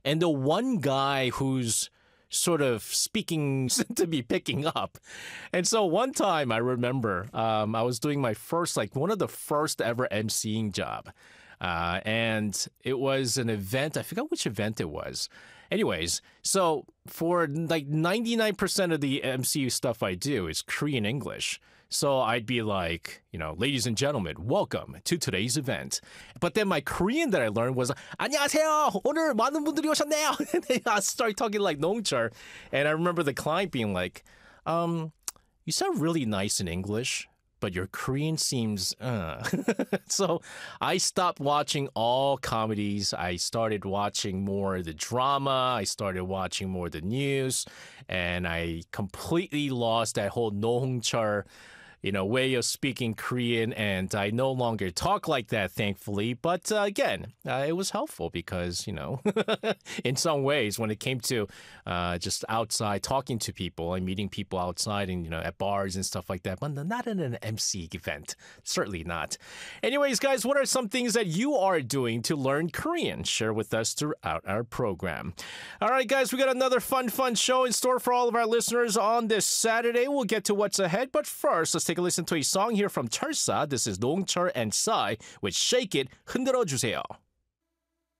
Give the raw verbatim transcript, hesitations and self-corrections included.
and the one guy who's sort of speaking to be picking up. And so one time I remember um, I was doing my first, like one of the first ever emceeing job. Uh, and it was an event. I forgot which event it was. Anyways, so for like ninety-nine percent of the M C U stuff I do is Korean English. So I'd be like, you know, ladies and gentlemen, welcome to today's event. But then my Korean that I learned was, 안녕하세요. 오늘 많은 분들이 오셨네요. And I started talking like 농철. And I remember the client being like, um, you sound really nice in English, but your Korean seems, uh. So I stopped watching all comedies. I started watching more of the drama. I started watching more of the news. And I completely lost that whole 노홍철, you know, way of speaking Korean, and I no longer talk like that, thankfully. But uh, again, uh, it was helpful because, you know, in some ways, when it came to uh, just outside talking to people and meeting people outside and, you know, at bars and stuff like that, but not in an M C event. Certainly not. Anyways, guys, what are some things that you are doing to learn Korean? Share with us throughout our program. All right, guys, we got another fun, fun show in store for all of our listeners on this Saturday. We'll get to what's ahead, but first, let's take a listen to a song here from Tulsa. This is 농철 and Psy with Shake It, 흔들어 주세요.